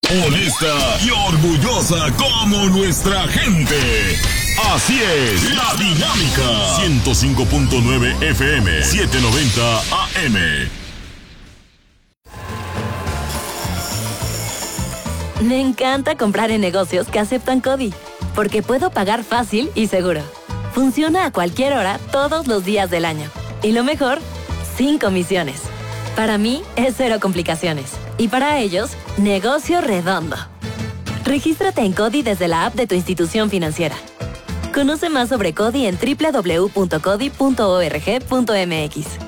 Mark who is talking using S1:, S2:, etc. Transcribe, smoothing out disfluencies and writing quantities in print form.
S1: Honesta y orgullosa como nuestra gente. Así es, La Dinámica. 105.9 FM, 790 AM.
S2: Me encanta comprar en negocios que aceptan CODI, porque puedo pagar fácil y seguro. Funciona a cualquier hora, todos los días del año. Y lo mejor, sin comisiones. Para mí, es cero complicaciones. Y para ellos, negocio redondo. Regístrate en CODI desde la app de tu institución financiera. Conoce más sobre CODI en www.codi.org.mx.